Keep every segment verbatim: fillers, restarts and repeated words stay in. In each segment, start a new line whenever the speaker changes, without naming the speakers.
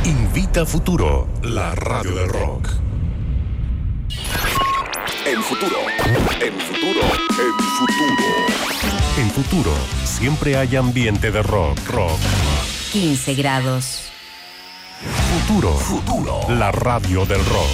Invita Futuro, la radio del rock.
En Futuro, en Futuro, en Futuro.
En Futuro, siempre hay ambiente de rock, rock.
quince grados.
Futuro, Futuro, la radio del rock.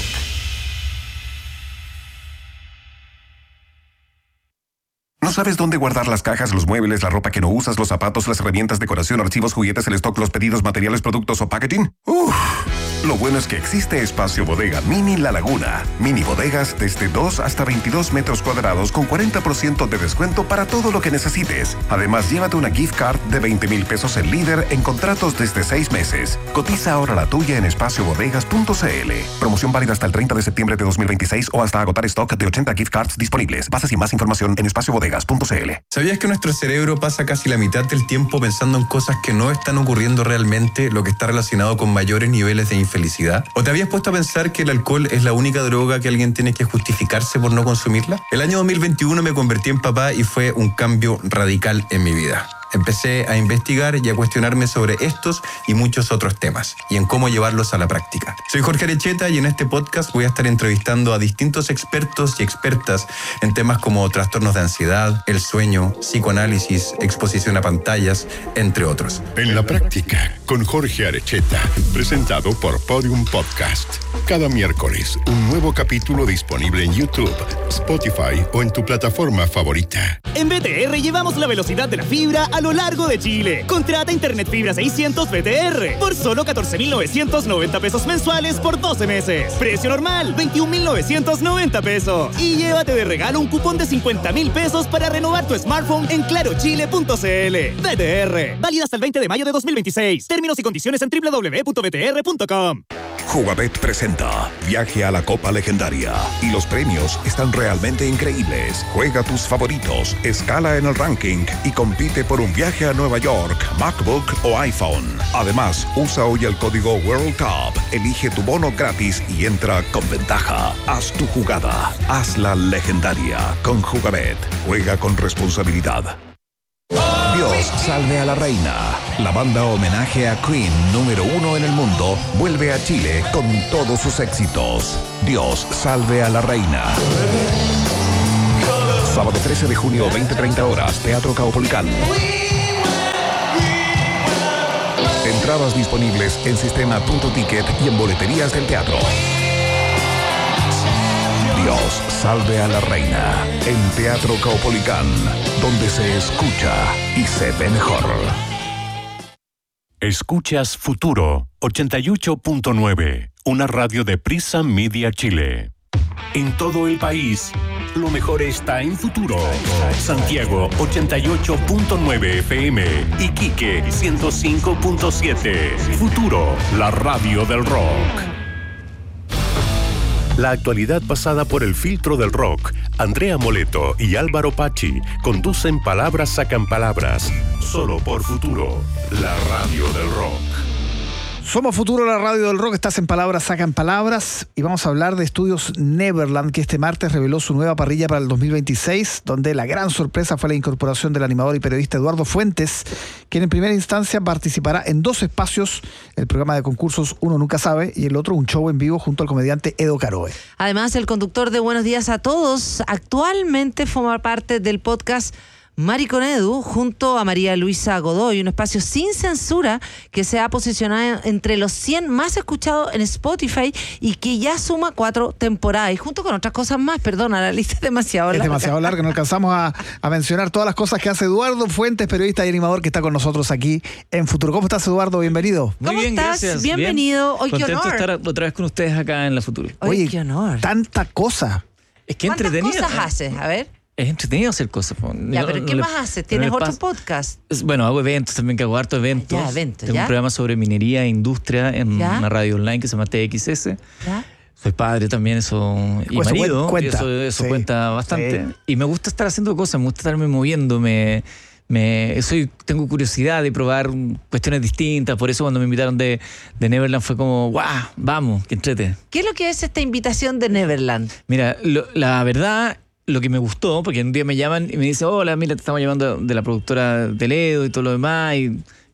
¿No sabes dónde guardar las cajas, los muebles, la ropa que no usas, los zapatos, las herramientas, decoración, archivos, juguetes, el stock, los pedidos, materiales, productos o packaging? Uf. Lo bueno es que existe Espacio Bodega Mini La Laguna. Mini bodegas desde dos hasta veintidós metros cuadrados con cuarenta por ciento de descuento para todo lo que necesites. Además, llévate una gift card de veinte mil pesos en Líder en contratos desde seis meses. Cotiza ahora la tuya en espacio bodegas punto c l. Promoción válida hasta el treinta de septiembre de dos mil veintiséis o hasta agotar stock de ochenta gift cards disponibles. Bases y más información en espacio bodegas punto c l.
¿Sabías que nuestro cerebro pasa casi la mitad del tiempo pensando en cosas que no están ocurriendo realmente, lo que está relacionado con mayores niveles de infelicidad? ¿O te habías puesto a pensar que el alcohol es la única droga que alguien tiene que justificarse por no consumirla? El año dos mil veintiuno me convertí en papá y fue un cambio radical en mi vida. Empecé a investigar y a cuestionarme sobre estos y muchos otros temas y en cómo llevarlos a la práctica. Soy Jorge Arecheta y en este podcast voy a estar entrevistando a distintos expertos y expertas en temas como trastornos de ansiedad, el sueño, psicoanálisis, exposición a pantallas, entre otros.
En la práctica, con Jorge Arecheta, presentado por Podium Podcast. Cada miércoles, un nuevo capítulo disponible en YouTube, Spotify o en tu plataforma favorita.
En B T R llevamos la velocidad de la fibra a lo largo de Chile. Contrata Internet Fibra seiscientos B T R por solo catorce mil novecientos noventa pesos mensuales por doce meses. Precio normal, veintiún mil novecientos noventa pesos. Y llévate de regalo un cupón de cincuenta mil pesos para renovar tu smartphone en claro chile punto c l. B T R, válida hasta el veinte de mayo de dos mil veintiséis. Términos y condiciones en doble u doble u doble u punto b t r punto com.
Jugabet presenta Viaje a la Copa Legendaria y los premios están realmente increíbles. Juega tus favoritos, escala en el ranking y compite por un viaje a Nueva York, MacBook o iPhone. Además, usa hoy el código World Cup, elige tu bono gratis y entra con ventaja. Haz tu jugada, hazla legendaria con Jugabet. Juega con responsabilidad. Dios salve a la reina. La banda homenaje a Queen número uno en el mundo vuelve a Chile con todos sus éxitos. Dios salve a la reina. Sábado trece de junio, veinte treinta horas, Teatro Caupolicán. Entradas disponibles en sistema punto ticket y en boleterías del teatro. Dios salve a la reina en Teatro Caupolicán, donde se escucha y se ve mejor.
Escuchas Futuro ochenta y ocho punto nueve, una radio de Prisa Media Chile. En todo el país, lo mejor está en Futuro. Santiago ochenta y ocho punto nueve F M, Iquique ciento cinco punto siete. Futuro, la radio del rock. La actualidad pasada por el filtro del rock. Andrea Moleto y Álvaro Pachi conducen Palabras Sacan Palabras. Solo por Futuro, la radio del rock.
Somos Futuro, la radio del rock. Estás en Palabras Sacan Palabras y vamos a hablar de Estudios Neverland, que este martes reveló su nueva parrilla para el dos mil veintiséis, donde la gran sorpresa fue la incorporación del animador y periodista Eduardo Fuentes, quien en primera instancia participará en dos espacios, el programa de concursos Uno Nunca Sabe y el otro un show en vivo junto al comediante Edo Caroe.
Además, el conductor de Buenos Días a Todos actualmente forma parte del podcast Mari con Edu, junto a María Luisa Godoy, un espacio sin censura que se ha posicionado entre los cien más escuchados en Spotify y que ya suma cuatro temporadas, y junto con otras cosas más. Perdona, la lista es demasiado larga.
Es demasiado larga, no alcanzamos a, a mencionar todas las cosas que hace Eduardo Fuentes, periodista y animador que está con nosotros aquí en Futuro. ¿Cómo estás, Eduardo? Bienvenido.
¿Cómo
Muy bien,
estás?
gracias.
Bienvenido.
Bien.
Hoy, qué
Contento
honor.
de estar otra vez con ustedes acá en la Futuro.
Oye,
Oye,
qué honor.
Tanta cosa.
Es que
¿Cuántas
entretenido.
cosas haces? A ver.
Es entretenido hacer cosas.
Ya,
Yo
pero
no
¿qué
le-
más haces?
no
¿Tienes
le
otro
paso-
podcast?
Es- Bueno, hago eventos también, que hago hartos eventos.
Ya, eventos,
Tengo
ya.
un programa sobre minería e industria en
Ya.
una radio online que se llama T X S.
¿Ya?
Soy padre también, eso, y
Eso
marido.
cuenta.
y eso eso
Sí,
cuenta bastante.
sí.
Y me gusta estar haciendo cosas, me gusta estarme moviendo, me, me, soy, tengo curiosidad de probar cuestiones distintas. Por eso cuando me invitaron de, de Neverland fue como, ¡guau! Vamos, que entrete.
¿Qué es lo que es esta invitación de Neverland?
Mira, lo- la verdad, lo que me gustó, porque un día me llaman y me dicen, hola, mira, te estamos llamando de la productora de Ledo y todo lo demás, y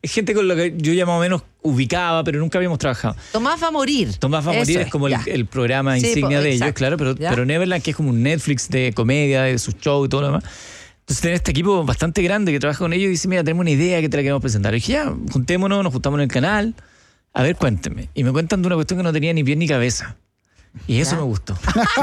es gente con la que yo ya más o menos ubicaba, pero nunca habíamos trabajado.
Tomás va a morir.
Tomás va a morir
Eso
es como el,
ya.
el programa
Sí,
insignia
po,
de ellos,
exacto.
claro, pero,
¿Ya?
pero Neverland, que es como un Netflix de comedia, de sus shows y todo lo demás. Entonces tenés este equipo bastante grande que trabaja con ellos y dice, mira, tenemos una idea que te la queremos presentar. Y dije, ya, juntémonos, nos juntamos en el canal. A ver, cuénteme. Y me cuentan de una cuestión que no tenía ni pie ni cabeza. Y eso
¿Ya?
me gustó.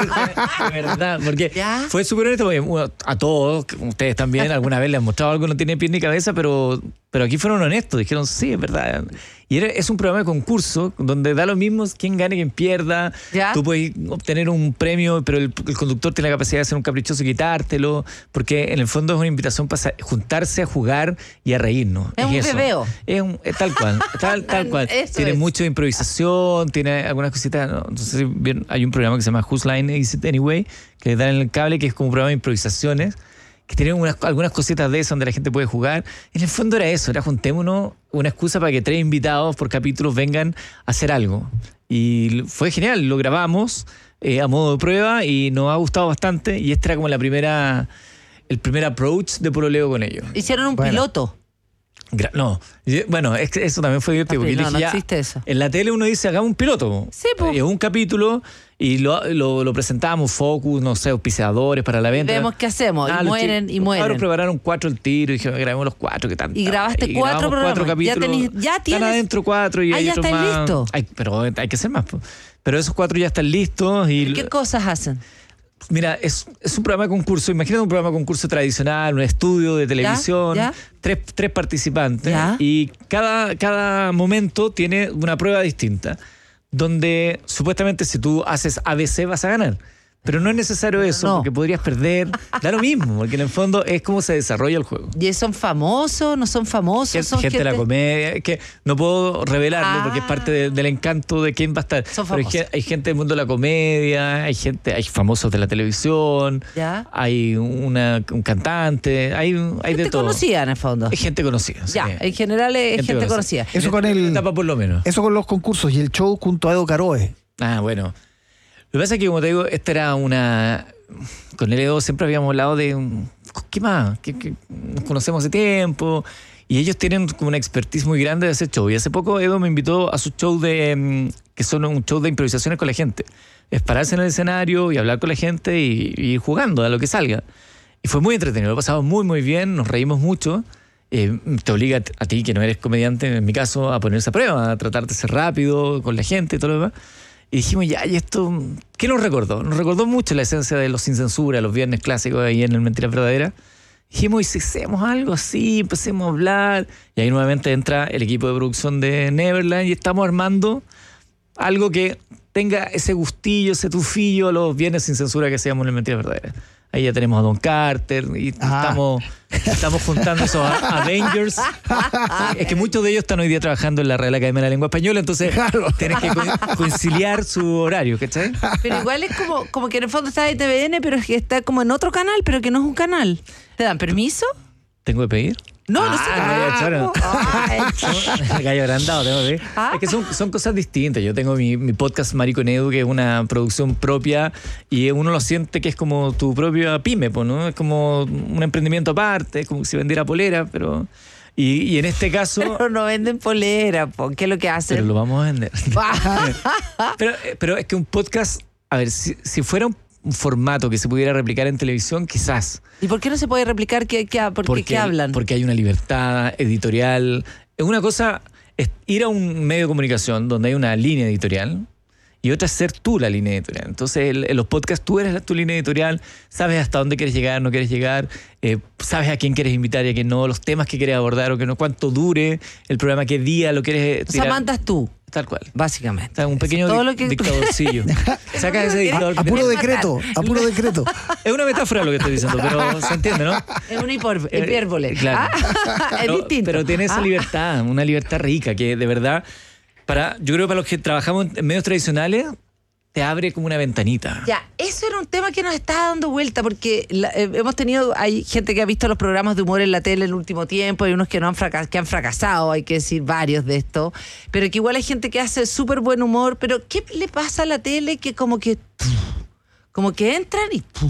De verdad, porque
¿Ya?
fue súper honesto, porque bueno, a todos, ustedes también, alguna vez les han mostrado algo que no tiene pie ni cabeza, pero, pero aquí fueron honestos, dijeron, sí, es verdad. Y era, es un programa de concurso donde da lo mismo quién gane, quién pierda.
¿Ya?
Tú puedes obtener un premio, pero el, el conductor tiene la capacidad de ser un caprichoso y quitártelo, porque en el fondo es una invitación para juntarse a jugar y a reírnos.
Es un
eso.
bebeo.
Es, un, es tal cual, tal, tal cual.
Eso
Tiene
es.
mucho de improvisación, tiene algunas cositas. ¿No? Entonces, bien, hay un programa que se llama Whose Line Is It Anyway, que le dan en el cable, que es como un programa de improvisaciones, que tiene unas, algunas cositas de eso donde la gente puede jugar. En el fondo era eso, era juntémonos, una excusa para que tres invitados por capítulos vengan a hacer algo. Y fue genial, lo grabamos eh, a modo de prueba y nos ha gustado bastante. Y este era como la primera, el primer approach de pololeo con ellos.
Hicieron un
Bueno.
piloto.
Gra- No, yo- bueno, es que eso también fue divertido. Porque
No,
yo dije,
no
ya,
existe eso.
en la tele uno dice, hagamos un piloto.
Sí, po.
Es un capítulo y lo, lo, lo presentamos, focus, no sé, auspiciadores para la venta.
Vemos qué hacemos.
Ah,
y
los
mueren
chicos-
y mueren.
Claro, prepararon cuatro el tiro y dije, grabemos los cuatro que tanto.
Y grabaste cuatro
grabamos cuatro
programas. Ya
capítulos.
tenés- ya
Están
tienes-
adentro cuatro y
Ah,
hay
ya
otros
están
más.
listos.
Ay, pero hay que hacer más. po. Pero esos cuatro ya están listos. Y
¿Qué cosas hacen?
Mira, es, es un programa de concurso. Imagínate un programa de concurso tradicional, un estudio de televisión,
ya.
Tres, tres participantes.
Ya.
Y cada, cada momento tiene una prueba distinta, donde supuestamente si tú haces A B C vas a ganar. Pero no es necesario eso,
no.
porque podrías perder. Da lo mismo, porque en el fondo es como se desarrolla el juego.
¿Y son famosos? ¿No son famosos?
Gente,
¿Son
gente de la comedia, es que no puedo revelarlo
Ah.
porque es parte de- del encanto de quién va a estar.
Son
Pero hay,
famosos.
gen- hay gente del mundo de la comedia, hay gente, hay famosos de la televisión,
Ya.
hay una, un cantante, hay, hay
Gente
de todo.
conocida en el fondo.
Hay gente conocida.
Ya,
sí.
en general es gente,
Gente
conocida.
conocida.
Eso con
En
el-
esta etapa por lo menos.
Eso con los concursos y el show junto a Edo Caroe.
Ah, bueno. Lo que pasa es que, como te digo, esta era una... Con el Edo siempre habíamos hablado de... un- ¿Qué más? Que, que nos conocemos hace tiempo. Y ellos tienen como una expertise muy grande de hacer show. Y hace poco Edo me invitó a su show de... mm, que son un show de improvisaciones con la gente. Es pararse en el escenario y hablar con la gente y, y ir jugando a lo que salga. Y fue muy entretenido. Lo pasamos muy, muy bien. Nos reímos mucho. Eh, te obliga a ti, que no eres comediante, en mi caso, a ponerse a prueba, a tratar de ser rápido con la gente y todo lo demás. Y dijimos, ya, ¿y esto qué nos recordó? Nos recordó mucho la esencia de los Sin Censura, los viernes clásicos ahí en el Mentiras Verdaderas. Dijimos, ¿y si hacemos algo así? Empecemos a hablar. Y ahí nuevamente entra el equipo de producción de Neverland y estamos armando algo que tenga ese gustillo, ese tufillo a los viernes sin censura que hacíamos en el Mentiras Verdaderas. Ahí ya tenemos a Don Carter y
Ah.
estamos, estamos juntando esos a- Avengers. Es que muchos de ellos están hoy día trabajando en la Real Academia de la Lengua Española, entonces tienes que co- conciliar su horario, ¿cachai?
Pero igual es como, como que en el fondo está en T V N, pero es que está como en otro canal, pero que no es un canal. ¿Te dan permiso?
¿Tengo que pedir?
No, no sé.
Ah, claro.
Ay,
Gallo agrandado, tengo que pedir.
Ah.
Es que son, son cosas distintas. Yo tengo mi, mi podcast Marico Edu, que es una producción propia, y uno lo siente que es como tu propia pyme, pues, ¿no? Es como un emprendimiento aparte, es como si vendiera polera, pero... Y, y en este caso...
pero no venden polera, po. ¿Qué es lo que hacen?
Pero lo vamos a vender. pero, pero es que un podcast, a ver, si, si fuera un, un formato que se pudiera replicar en televisión, quizás.
¿Y por qué no se puede replicar? ¿Qué, qué, por qué, qué hablan?
Porque hay una libertad editorial. Es una cosa, es ir a un medio de comunicación donde hay una línea editorial y otra es ser tú la línea editorial. Entonces, el- en los podcasts tú eres la- tu línea editorial, sabes hasta dónde quieres llegar, no quieres llegar, eh, sabes a quién quieres invitar y a quién no, los temas que quieres abordar o que no, cuánto dure el programa, qué día lo quieres
O sea,
tirar.
mandas tú,
Tal cual.
básicamente.
O sea, un pequeño
Todo
dic-
lo que-
dictadorcillo. Sacas ese dictador.
A puro
Es
decreto, a puro decreto.
Es una metáfora lo que estoy diciendo, pero se entiende, ¿no?
Es una hipor- hipérbole.
Eh, claro.
Ah, es
pero,
distinto.
pero tiene esa
Ah.
libertad, una libertad rica que de verdad, para, yo creo que para los que trabajamos en medios tradicionales, te abre como una ventanita.
Ya, eso era un tema que nos estaba dando vuelta porque la- eh, hemos tenido, hay gente que ha visto los programas de humor en la tele en el último tiempo, hay unos que no han fracas- que han fracasado, hay que decir varios de estos, pero que igual hay gente que hace súper buen humor, pero ¿qué le pasa a la tele que como que como que entran y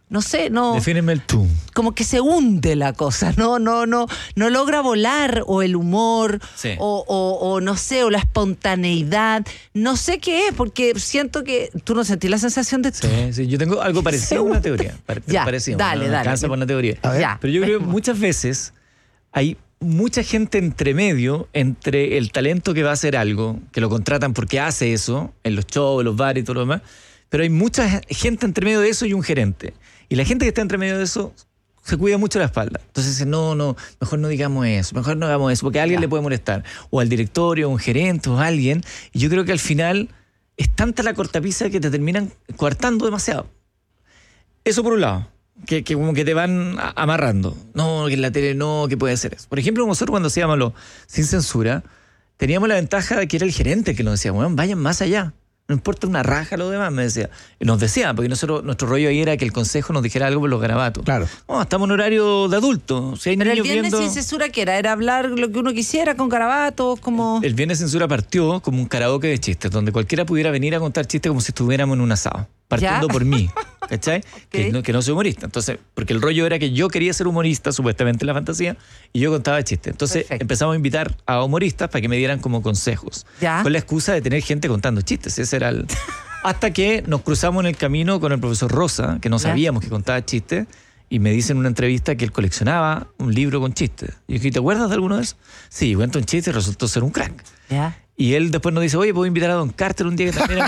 no sé, no...
Defíneme el tú.
Como que se hunde la cosa, no, no, no, no logra volar, o el humor,
Sí.
o, o, o no sé, o la espontaneidad, no sé qué es, porque siento que tú no sentís la sensación de...
Sí, sí, yo tengo algo parecido a una teoría. Pare-
Ya,
parecido,
dale,
no
dale.
alcanza por una teoría.
A ver.
Ya.
Pero yo creo que muchas veces hay mucha gente entre medio, entre el talento que va a hacer algo, que lo contratan porque hace eso, en los shows, en los bares y todo lo demás, pero hay mucha gente entre medio de eso y un gerente. Y la gente que está entre medio de eso se cuida mucho la espalda. Entonces dice, no, no, mejor no digamos eso, mejor no hagamos eso, porque a alguien
Ya.
le puede molestar. O al directorio, o un gerente, o a alguien. Y yo creo que al final es tanta la cortapisa que te terminan coartando demasiado. Eso por un lado, que, que como que te van a- amarrando. No, que en la tele no, que puede ser eso. Por ejemplo, nosotros cuando hacíamos lo Sin Censura, teníamos la ventaja de que era el gerente que nos decía, bueno, vayan más allá. No importa una raja lo demás, me decía. Y nos decía, porque nosotros, nuestro rollo ahí era que el consejo nos dijera algo por los garabatos.
Claro.
No, estamos en horario de adultos. Si hay
Pero el
niños
viernes
viendo...
sin censura, ¿qué era? Era hablar lo que uno quisiera con garabatos, como...
El Viernes Censura partió como un karaoke de chistes, donde cualquiera pudiera venir a contar chistes como si estuviéramos en un asado, partiendo
¿Ya?
por mí, ¿cachai? que,
Ok.
no, que no soy humorista. Entonces, porque el rollo era que yo quería ser humorista, supuestamente en la fantasía, y yo contaba chistes. Entonces
Perfecto.
empezamos a invitar a humoristas para que me dieran como consejos,
¿Ya?
con la excusa de tener gente contando chistes. Ese era el... Hasta que nos cruzamos en el camino con el profesor Rosa, que no
¿Ya?
sabíamos que contaba chistes, y me dice en una entrevista que él coleccionaba un libro con chistes. Y yo dije, ¿te acuerdas de alguno de esos? Sí, cuenta un chiste y resultó ser un crack.
¿Ya?
Y él después nos dice, oye, puedo invitar a Don Carter un día que también...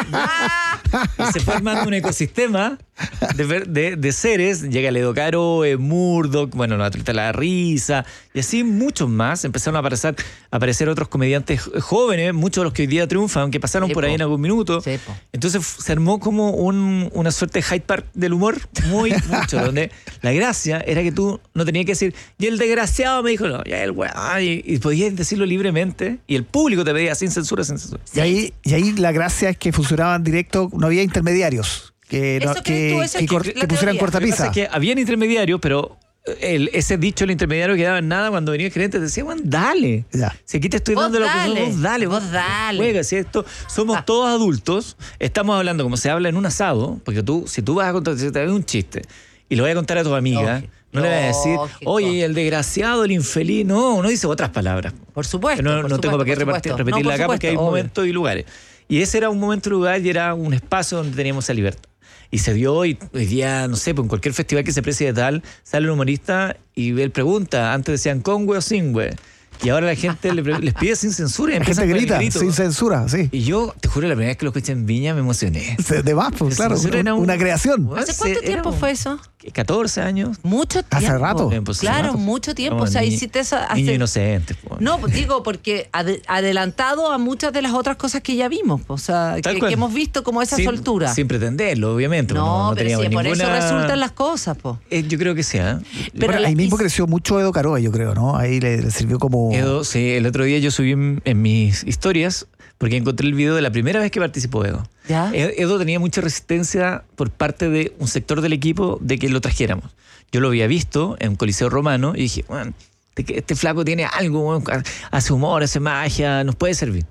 y se fue armando un ecosistema de, ver- de, de seres. Llega Ledo Caro, eh, Murdoch, bueno, la atleta La Risa, y así muchos más. Empezaron a aparecer, a aparecer otros comediantes jóvenes, muchos de los que hoy día triunfan, que pasaron
Sí,
por ahí
po.
en algún minuto.
Sí, po.
Entonces f- se armó como un- una suerte de Hyde Park del humor, muy mucho, donde la gracia era que tú no tenías que decir, y el desgraciado me dijo, no, ya el weón, y, y podías decirlo libremente, y el público te pedía sin censura, sin censura.
Y ahí, y ahí la gracia es que funcionaban directo, no había intermediarios que, no-
¿Eso crees
que,
tú? Esa
que
es
cor-
la
que pusieran
teoría.
Lo que pasa
cortapisa.
es que habían intermediarios, pero el, ese dicho, el intermediario quedaba en nada cuando venía el gerente, te decía, bueno, dale.
Ya.
Si aquí te estoy
Vos
dando la
dale,
opción, vos dale,
vos dale.
Juega, si esto, somos
Ah.
todos adultos, estamos hablando como se habla en un asado, porque tú, si tú vas a contar, si te ves un chiste y lo voy a contar a tu amiga,
Lógico.
no le vas a decir,
Lógico.
oye, el desgraciado, el infeliz, no, uno dice otras palabras.
Por supuesto.
No,
por
no tengo
supuesto,
para qué
por
repartir-
supuesto.
repetirla
No, por
acá porque hay
supuesto, obvio.
momentos y lugares. Y ese era un momento y lugar y era un espacio donde teníamos esa libertad. Y se dio y hoy día, no sé, pues en cualquier festival que se precie de tal, sale un humorista y él pregunta, antes decían con güey o sin güey. Y ahora la gente le pre- les pide sin censura y
La gente
empiezan con el
grita,
grito.
sin censura, sí.
Y yo, te juro, la primera vez que lo escuché en Viña me emocioné.
Se- De más, pues,
Sin
claro,
censura era
un-
un-
una creación.
¿Hace cuánto
Era
tiempo
un-
fue eso?
catorce años.
Mucho tiempo.
Hace rato.
Tiempo, sí.
Claro,
Rato.
mucho tiempo.
Éramos
O sea,
ni-
hiciste eso hace-
Niños inocentes. po.
No, pues digo, porque ade- adelantado a muchas de las otras cosas que ya vimos, pues, o sea,
Tal
que,
cual.
que hemos visto como esa
sin,
soltura.
Sin pretenderlo, obviamente.
no,
No, no
pero
teníamos
sí, por eso
ninguna-
resultan las cosas, pues.
Eh, yo creo que sí, ¿eh?
Pero
Bueno,
la-
ahí mismo
y-
creció mucho Edo Caroe, yo creo, ¿no? Ahí le, le sirvió como...
Edo, sí, el otro día yo subí en, en mis historias porque encontré el video de la primera vez que participó Edo.
¿Ya?
E- Edo tenía mucha resistencia por parte de un sector del equipo de que lo trajéramos. Yo lo había visto en un Coliseo Romano y dije, bueno, este, este flaco tiene algo, bueno, hace humor, hace magia, nos puede servir.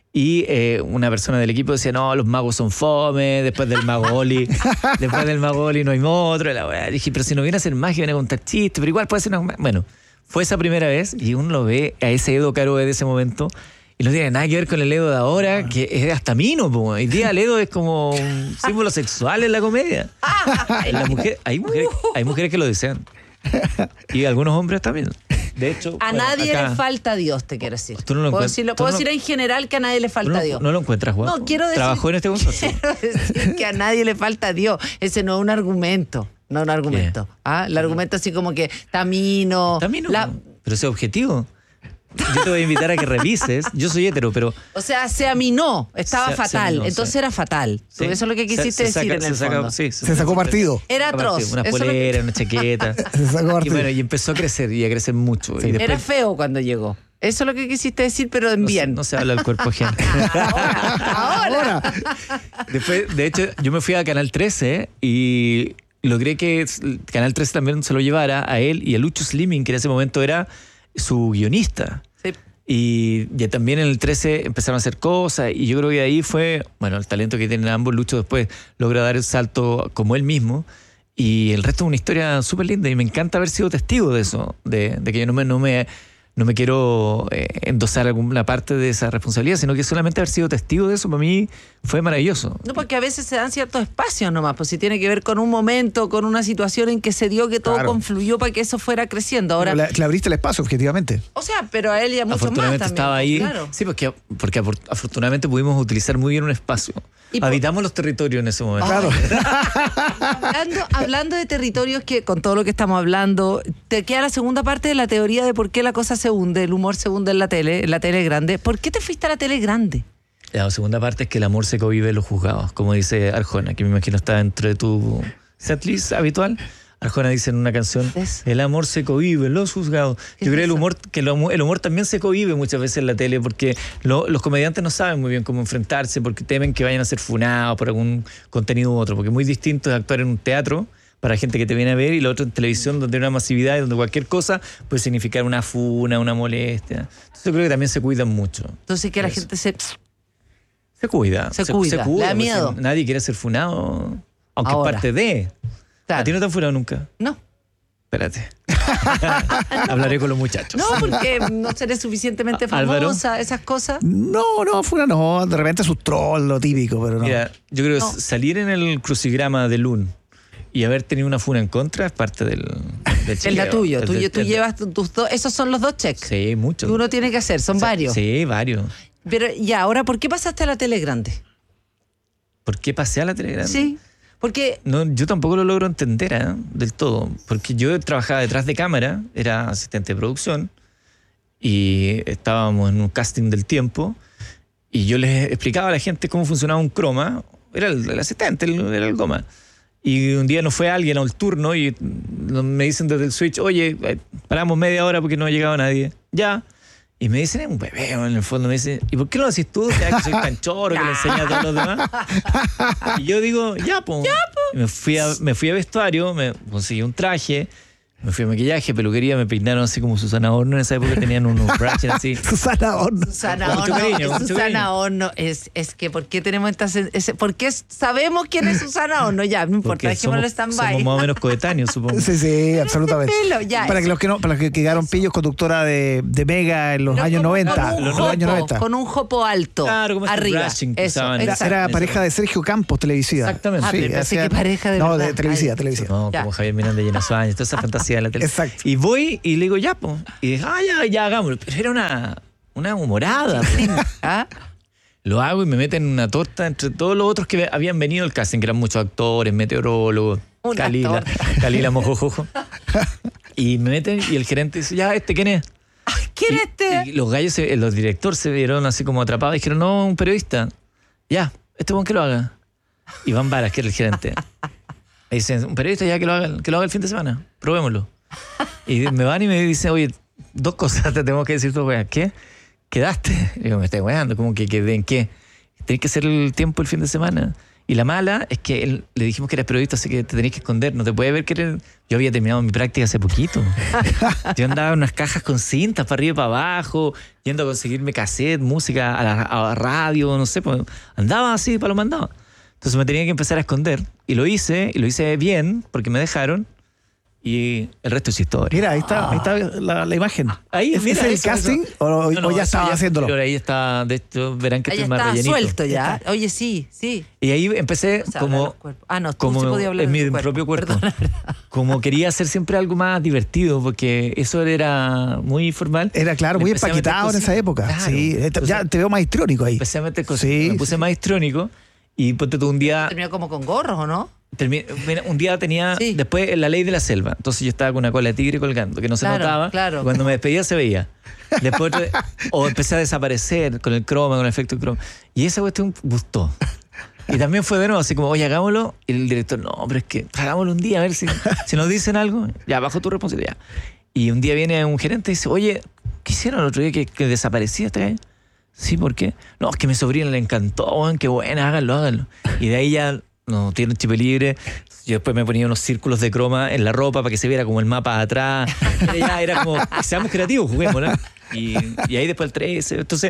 Y eh, una persona del equipo decía, no, los magos son fome, después del mago Oli, después del mago Oli no hay otro. La weá. Dije, pero si no viene a hacer magia, viene a contar chistes, pero igual puede ser una... Bueno, fue esa primera vez y uno lo ve a ese Edo Caroe de ese momento y no tiene nada que ver con el Edo de ahora, que es hasta mino. Po. Hoy día el Edo es como un símbolo sexual en la comedia. La mujer, hay, mujeres, hay mujeres que lo desean. Y algunos hombres también. De hecho,
A
bueno,
nadie
acá-
le falta Dios, te quiero decir.
Tú no lo
puedo
encuent-
decirlo-
tú
puedo
no-
decir en general que a nadie le
¿tú
falta
no,
Dios.
no lo encuentras, guapo?
No, quiero decir,
Trabajó en este consorcio.
quiero decir que a nadie le falta Dios. Ese no es un argumento. No es un argumento. ¿Ah? El argumento así como que Tamino.
También no,
la-
pero ese objetivo. Yo te voy a invitar a que revises. Yo soy hétero, pero
O sea, se aminó. Estaba
Se- se
fatal.
aminó,
Entonces
sí.
era fatal.
sí,
Eso es lo que
se-
quisiste
se
decir
saca-
en el
se saca-
fondo.
sí,
Se sacó partido.
Era
saca
atroz.
partido. Una
Eso es lo que-
polera, una chaqueta.
Se sacó
Y
partido.
bueno, y empezó a crecer y a crecer mucho. Y después,
Era feo cuando llegó. Eso es lo que quisiste decir, pero en
no se-
bien.
No se habla del cuerpo ajeno.
Ahora.
Ahora.
Después, de hecho, yo me fui a Canal trece y logré que Canal trece también se lo llevara a él y a Lucho Slimming, que en ese momento era su guionista.
Sí.
Y ya también en el trece empezaron a hacer cosas y yo creo que ahí fue, bueno, el talento que tienen ambos. Lucho después logra dar el salto como él mismo Y el resto es una historia súper linda y me encanta haber sido testigo de eso, de, de que yo no me, no me, no me quiero eh, endosar alguna parte de esa responsabilidad, sino que solamente haber sido testigo de eso para mí fue maravilloso.
No, porque a veces se dan ciertos espacios nomás, pues si tiene que ver con un momento, con una situación en que se dio que todo
Claro.
confluyó para que eso fuera creciendo. Ahora,
Le, le abriste el espacio, objetivamente.
o sea, pero a él y a muchos más
Afortunadamente
también.
estaba
pues,
ahí,
claro.
sí, porque, porque afor- afortunadamente pudimos utilizar muy bien un espacio.
Y por-
Habitamos los territorios en ese momento.
Claro.
Hablando, hablando de territorios que con todo lo que estamos hablando, te queda la segunda parte de la teoría de por qué la cosa se hunde, el humor se hunde en la tele, en la tele grande. ¿Por qué te fuiste a la tele grande?
La segunda parte es que el amor se convive en los juzgados, como dice Arjona, que me imagino está dentro de tu setlist habitual. Arjona dice en una canción,
Es-
el amor se cohibe en los juzgados.
¿Qué
Yo
es
creo el
eso?
humor, que el humor, el humor también se cohibe muchas veces en la tele, porque lo- los comediantes no saben muy bien cómo enfrentarse, porque temen que vayan a ser funados por algún contenido u otro, porque es muy distinto es actuar en un teatro para gente que te viene a ver y lo otro en televisión, donde hay una masividad y donde cualquier cosa puede significar una funa, una molestia. Entonces yo creo que también se cuidan mucho.
Entonces que la
Eso.
gente se...
Se cuida.
Se cuida, le da
porque
miedo.
Nadie quiere ser funado, aunque
Ahora.
es parte de.
Claro.
¿A ti no te han funado nunca?
No.
Espérate. Hablaré con los muchachos.
No, porque no seré suficientemente
Álvaro.
famosa, esas cosas.
No, no, fuera no. De repente sus trolls, lo típico, pero no.
Mira, yo creo que
No.
salir en el crucigrama de Lun y haber tenido una funa en contra es parte del, del
Es
chequeo.
la tuya.
Es
Tú,
del-
tú
es del-
llevas tu- tus dos... Esos son los dos checks
Sí, mucho.
que uno tiene que hacer. Son varios.
Sí, varios.
Pero ya, ahora, ¿por qué pasaste a la tele grande?
¿Por qué pasé a la tele grande?
Sí. Porque...
No, yo tampoco lo logro entender ¿eh? del todo, porque yo trabajaba detrás de cámara, era asistente de producción y estábamos en un casting del tiempo y yo les explicaba a la gente cómo funcionaba un croma, era el, el asistente, el- era el goma. Y un día nos fue alguien a un turno y me dicen desde el switch, oye, eh, paramos media hora porque no ha llegado nadie. Ya. Y me dicen, es un bebé, en el fondo me dicen, ¿y por qué no lo haces tú? ¿Sabes que soy tan choro que le enseñas a todos los demás? Y yo digo, ya, po. Y me fui a, me fui a vestuario, me conseguí un traje, me fui a maquillaje, peluquería, me peinaron así como Susana Horno. En esa época tenían unos brushes así.
Susana Horno.
Susana
Con mucho
Horno,
cariño,
es
con mucho
Susana
cariño.
Horno es, es que ¿por qué tenemos estas ese, ¿por qué sabemos quién es Susana Horno? Ya, no importa,
Porque
dejémoslo
somos,
stand-by.
somos más o menos coetáneos, supongo.
Sí, sí, absolutamente.
pelo, ya,
para
eso.
que los que no, para los que quedaron pillos, conductora de, de Mega en los
Pero
años
como
noventa.
Con un,
Los
jopo,
años noventa.
con un jopo alto.
Claro, como este
arriba.
brushing que
Eso,
usaban en-
Era,
exacto.
era
Eso.
pareja de Sergio Campos, televisiva.
Exactamente.
Ah, pero pensé que pareja de
No,
verdad.
de televisiva,
Ay.
televisiva.
No,
Ya.
como Javier Miranda y Llena Suárez, toda esa fantasía de la tele.
Exacto.
Y voy y le digo, ya, po. Y dije, ah, ya, ya, hagámoslo. Pero era una, una humorada. po.
¿Ah?
Lo hago y me meten en una torta entre todos los otros que habían venido al casting, que eran muchos actores, meteorólogos,
Una
Calila,
torta.
Calila Mojojojo. Y me meten y el gerente dice, ya, ¿este quién es?
¿Quién
Y-
es este?
Y los gallos, se- los directores se vieron así como atrapados y dijeron, no, un periodista. Ya, este buen que lo haga. Iván Varas, que era el gerente. Me dicen, un periodista ya que lo haga, que lo haga el fin de semana. Probémoslo. Y me van y me dicen, oye, dos cosas te tengo que decir, dos weas. ¿Qué? ¿Quedaste? Y digo, me estoy weando, ¿cómo que quedé en qué? Tenés que hacer el tiempo el fin de semana. Y la mala es que él, le dijimos que eras periodista, así que te tenés que esconder. No te puede ver que eres... Yo había terminado mi práctica hace poquito. Yo andaba en unas cajas con cintas para arriba y para abajo, yendo a conseguirme cassette, música a la, a la radio, no sé. Pues, andaba así para lo mandado. Entonces me tenía que empezar a esconder. Y lo hice, y lo hice bien, porque me dejaron. Y el resto es historia.
Mira, ahí está, ahí está la, la imagen.
Ahí,
¿Es,
mira,
es el
eso,
casting
eso.
o, o
No, no,
ya
eso
estaba haciéndolo?
Pero ahí está, de hecho, verán que
Ahí
estoy más
está,
rellenito.
suelto ya. Oye, sí, sí.
Y ahí empecé
No se habla de
como,
los cuerpos. Ah, no, tú
como
sí podías hablar
en
de
mi
tu cuerpo.
propio cuerpo.
Perdona, verdad.
Como quería hacer siempre algo más divertido, porque eso era muy formal.
Era claro, muy
Empecé a meter
empaquetado en esa
cositas.
época.
Claro.
Sí, ya
Entonces,
te veo más histrónico ahí.
empecé a meter cosas.
Sí,
me puse
sí.
más histrónico y ponte tú un día.
Terminó como con gorros, ¿o no?
termi- mira, un día tenía
Sí.
después la ley de la selva. Entonces yo estaba con una cola de tigre colgando, que no se
Claro,
notaba.
claro.
Cuando me despedía se veía. Después otro- o empecé a desaparecer con el croma, con el efecto croma. Y esa cuestión gustó. Y también fue de nuevo, así como, oye, hagámoslo. Y el director, no, pero es que hagámoslo un día, a ver si, si nos dicen algo. Ya, bajo tu responsabilidad. Y un día viene un gerente y dice, oye, ¿qué hicieron el otro día que, que desaparecía esta calle? Sí, ¿por qué? No, es que a mi sobrina le encantó, weón, qué buena, háganlo, háganlo. Y de ahí ya no tiene chip libre. Yo después me ponía unos círculos de croma en la ropa para que se viera como el mapa atrás. Era, ya, era como, seamos creativos, juguemos, ¿no? Y, y ahí después el trece. Entonces,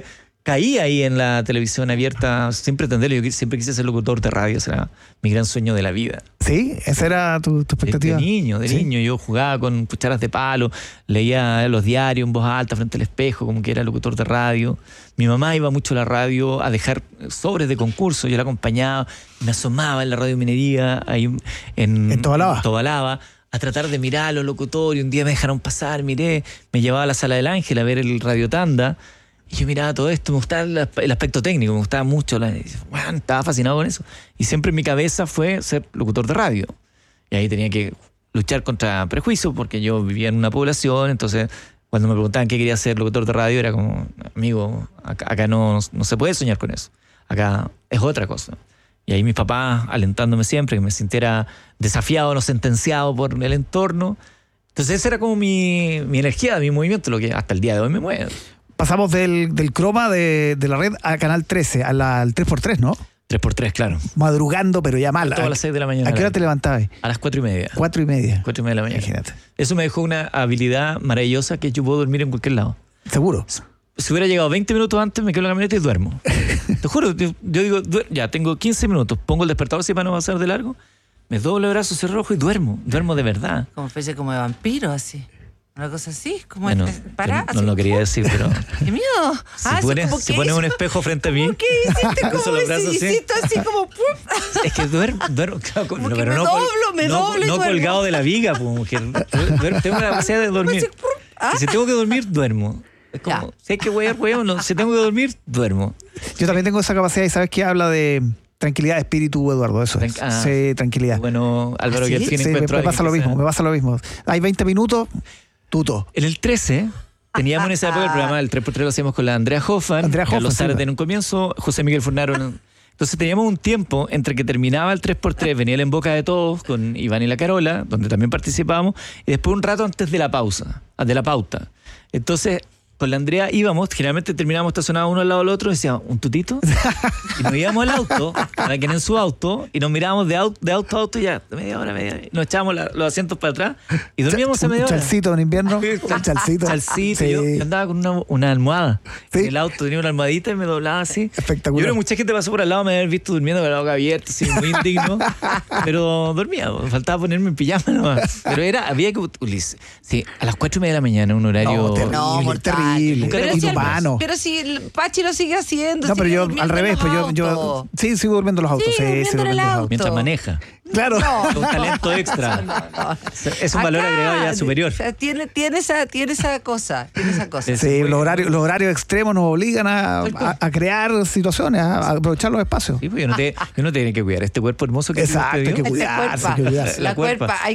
caí ahí en la televisión abierta sin pretenderlo. Yo siempre quise ser locutor de radio, ese era mi gran sueño de la vida.
¿Sí? ¿Esa era tu, tu expectativa?
De, de niño, de
¿Sí?
niño. Yo jugaba con cucharas de palo, leía los diarios en voz alta frente al espejo, como que era locutor de radio. Mi mamá iba mucho a la radio a dejar sobres de concurso, yo la acompañaba, me asomaba en la radio Minería, ahí en,
¿En Tobalaba?
en Tobalaba, a tratar de mirar a los locutorios. Un día me dejaron pasar, miré, me llevaba a la Sala del Ángel a ver el Radio Tanda. Y yo miraba todo esto, me gustaba el, el aspecto técnico, me gustaba mucho, la, bueno, estaba fascinado con eso. Y siempre en mi cabeza fue ser locutor de radio. Y ahí tenía que luchar contra prejuicios, porque yo vivía en una población, entonces cuando me preguntaban qué quería ser locutor de radio, era como, amigo, acá, acá no, no se puede soñar con eso, acá es otra cosa. Y ahí mis papás alentándome siempre, que me sintiera desafiado, no sentenciado por el entorno. Entonces esa era como mi, mi energía, mi movimiento, lo que hasta el día de hoy me mueve.
Pasamos del, del croma de, de la red a Canal trece, a la, al tres por tres, ¿no?
tres por tres, claro.
Madrugando, pero ya mal.
Todas las seis de la mañana.
¿A qué hora te levantabas?
A las cuatro y media.
Cuatro y media.
Cuatro y media de la mañana.
Imagínate.
Eso me dejó una habilidad maravillosa, que yo puedo dormir en cualquier lado.
¿Seguro?
Si hubiera llegado veinte minutos antes, me quedo en la camioneta y duermo. Te juro, yo, yo digo, duer- ya, tengo quince minutos, pongo el despertador si para no pasar de largo, me doblo el brazo, cierro ojo y duermo. Duermo de verdad.
Como especie como de vampiro, así. Una cosa así, como
Bueno,
este, para,
yo no lo quería decir, pero
¡Qué miedo!
si
Ah,
pones,
como
si
que
pones un
hizo-
espejo frente a mí,
¿Por qué hiciste
cruzo
como
los brazos
ese?
así.
Hiciste así como... ¡pum!
es que duermo, duermo claro,
Como
no,
que
pero
me
no,
doblo,
col-
me
no,
doblo y
no
duermo.
colgado de la viga, pues, mujer. Duermo, tengo la capacidad de dormir.
Ah.
Y si tengo que dormir, duermo. Es como,
Ya.
si hay que huear, huevo, no. Si tengo que dormir, duermo.
Yo también tengo esa capacidad y sabes que habla de tranquilidad de espíritu, Eduardo, eso es.
Tranqu- ah.
Sí, tranquilidad.
Bueno, Álvaro,
¿Ah,
que
sí?
al fin
Sí, me,
encuentro
me
a
pasa
alguien
lo
que
mismo,
sea-
me pasa lo mismo. Hay veinte minutos, tuto.
En el trece teníamos en esa época el programa del tres por tres, lo hacíamos con la Andrea Hoffman,
Andrea
Carlos
Hoffman, sí,
Zárate
claro.
en un comienzo, José Miguel Fornaro en un- Entonces teníamos un tiempo entre que terminaba el tres por tres, venía el En Boca de Todos con Iván y la Carola, donde también participábamos, y después un rato antes de la pausa, de la pauta. Entonces, con la Andrea íbamos, generalmente terminábamos estacionados uno al lado del otro, y decíamos, ¿un tutito? Y nos íbamos al auto, cada quien en su auto, y nos mirábamos de auto, de auto a auto, ya, media hora, media hora, y nos echábamos la- los asientos para atrás, y dormíamos a
Un
media hora.
chalcito en invierno. Un chalcito.
Chalcito,
Sí.
yo, yo andaba con una, una almohada
Sí.
en el auto, tenía una almohadita y me doblaba así.
Espectacular.
Yo creo que mucha gente pasó por al lado, me había visto durmiendo con la boca abierta, así, muy indigno, pero dormía, me faltaba ponerme en pijama nomás. Pero era, había que utilizar, sí, a las cuatro y media de la mañana, un horario...
No, terrible,
No, mortal.
terrible.
Nunca
Pero
era
si, el,
inhumano.
pero si el Pachi lo sigue haciendo.
No, pero
sigue
yo
durmiendo
al
en
revés,
los
pues yo, yo
autos.
sí, sigo durmiendo en los autos.
Sí,
Sí,
durmiendo
sigo
en el
durmiendo en los
auto.
autos.
Mientras maneja.
Claro.
Un talento extra.
No, no.
Es un valor
Acá,
agregado ya superior.
o sea, Tiene, tiene, esa, tiene esa cosa. Tiene esa cosa.
Sí, los horarios, los horarios extremos nos obligan a, a- a crear situaciones, a, a aprovechar los espacios.
Sí, pues yo no te, yo no tiene que cuidar este cuerpo hermoso que
Exacto,
Dios te
hay que
dio.
cuidarse, hay que cuidarse.
La,
La cuerpa.
cuerpa, hay